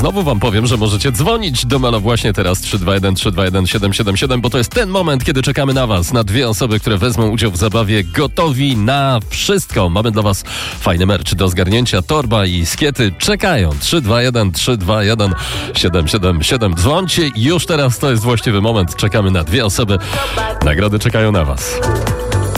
znowu wam powiem, że możecie dzwonić do Melo właśnie teraz 321 321 777, bo to jest ten moment, kiedy czekamy na was, na dwie osoby, które wezmą udział w zabawie gotowi na wszystko. Mamy dla was fajny merch do zgarnięcia, torba i skiety czekają. 321 321 777. Dzwońcie już teraz, to jest właściwy moment. Czekamy na dwie osoby. Nagrody czekają na was.